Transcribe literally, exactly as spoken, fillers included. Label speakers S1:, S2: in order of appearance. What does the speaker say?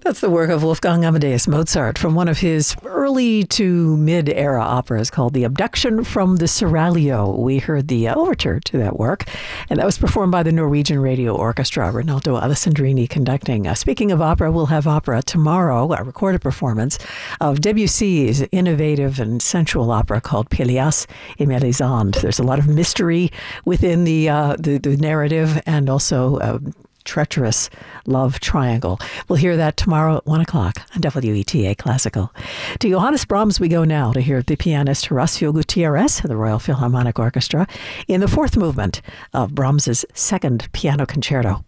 S1: That's the work of Wolfgang Amadeus Mozart from one of his early to mid-era operas called The Abduction from the Seraglio. We heard the overture to that work, and that was performed by the Norwegian Radio Orchestra, Rinaldo Alessandrini conducting. Uh, speaking of opera, we'll have opera tomorrow, a recorded performance of Debussy's innovative and sensual opera called Pélias et Mélisande. There's a lot of mystery within the, uh, the, the narrative and also uh, treacherous love triangle. We'll hear that tomorrow at one o'clock on W E T A Classical. To Johannes Brahms we go now to hear the pianist Horacio Gutierrez of the Royal Philharmonic Orchestra in the fourth movement of Brahms's second piano concerto.